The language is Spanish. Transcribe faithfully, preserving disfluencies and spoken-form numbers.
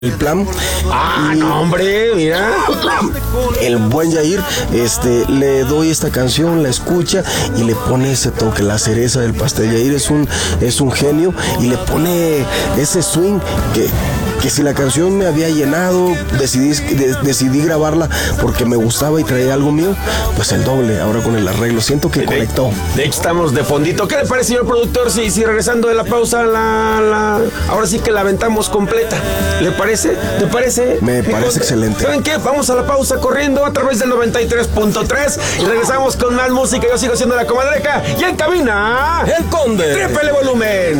El plan. Ah, no, hombre, mira. El buen Yair, este, le doy esta canción, la escucha y le pone ese toque, la cereza del pastel. Yair es un, es un genio y le pone ese swing que, que si la canción me había llenado, decidí, de, decidí grabarla porque me gustaba y traía algo mío, pues el doble, ahora con el arreglo. Siento que de, conectó. De hecho, estamos de fondito. ¿Qué le parece, señor productor? Si, si regresando de la pausa, la, la, ahora sí que la aventamos completa. ¿Le parece? ¿Te parece? Me parece excelente. ¿Saben qué? Vamos a la pausa corriendo a través del noventa y tres punto tres y regresamos con más música. Yo sigo siendo la Comadreja y en cabina El Conde. Trépele volumen.